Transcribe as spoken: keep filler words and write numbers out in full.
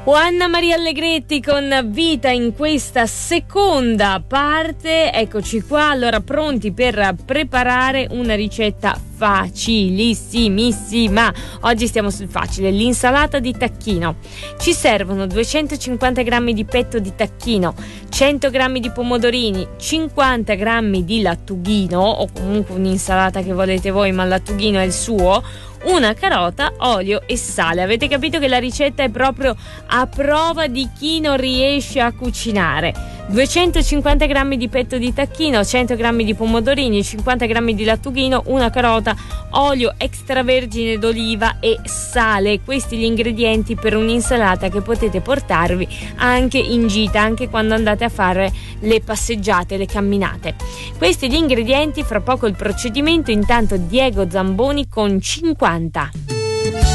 Anna Maria Allegretti con Vita in questa seconda parte. Eccoci qua, allora pronti per preparare una ricetta facilissimissima. Oggi stiamo sul facile, l'insalata di tacchino. Ci servono duecentocinquanta grammi di petto di tacchino, cento grammi di pomodorini, cinquanta grammi di lattughino o comunque un'insalata che volete voi, ma il lattughino è il suo, una carota, olio e sale. Avete capito che la ricetta è proprio a prova di chi non riesce a cucinare. duecentocinquanta grammi di petto di tacchino, cento grammi di pomodorini, cinquanta grammi di lattughino, una carota, olio extravergine d'oliva e sale. Questi gli ingredienti per un'insalata che potete portarvi anche in gita, anche quando andate a fare le passeggiate, le camminate. Questi gli ingredienti, fra poco il procedimento. Intanto Diego Zamboni con cinquanta.